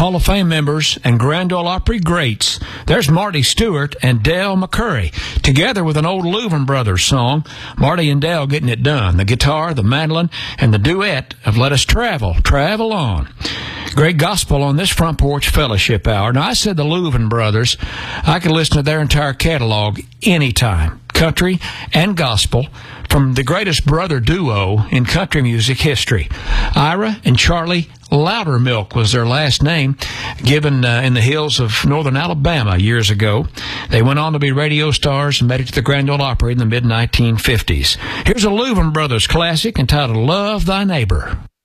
Hall of Fame members and Grand Ole Opry greats. There's Marty Stewart and Dale McCurry, together with an old Louvin Brothers song, Marty and Dale getting it done. The guitar, the mandolin, and the duet of Let Us Travel, Travel On. Great gospel on this Front Porch Fellowship Hour. Now, I said the Louvin Brothers. I could listen to their entire catalog anytime, country and gospel, from the greatest brother duo in country music history. Ira and Charlie Loudermilk was their last name, given in the hills of northern Alabama years ago. They went on to be radio stars and made it to the Grand Ole Opry in the mid-1950s. Here's a Louvin Brothers classic entitled Love Thy Neighbor.